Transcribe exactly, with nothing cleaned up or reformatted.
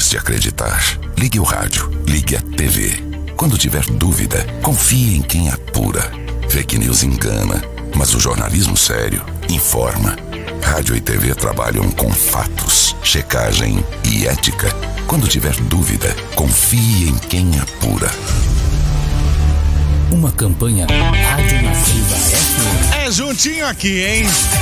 antes de acreditar. Ligue o rádio, ligue a T V. Quando tiver dúvida, confie em quem apura. Fake news engana, mas o jornalismo sério informa. Rádio e T V trabalham com fatos, checagem e ética. Quando tiver dúvida, confie em quem apura. Uma campanha Rádio Nativa F M. É juntinho aqui, hein?